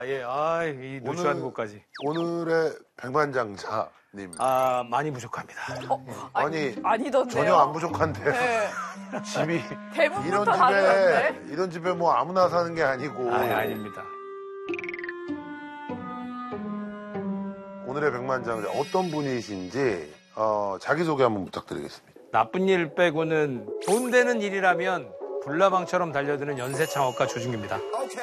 예, 이 노출한 곳까지. 오늘의 백만장자님. 많이 부족합니다. 아니던데요. 전혀 안 부족한데. 네. 집이 대부분 다 다르던데. 이런 집에 뭐 아무나 사는 게 아니고. 아닙니다. 오늘의 백만장자 어떤 분이신지 자기소개 한번 부탁드리겠습니다. 나쁜 일 빼고는 돈 되는 일이라면 불나방처럼 달려드는 연쇄창업가 조중기입니다.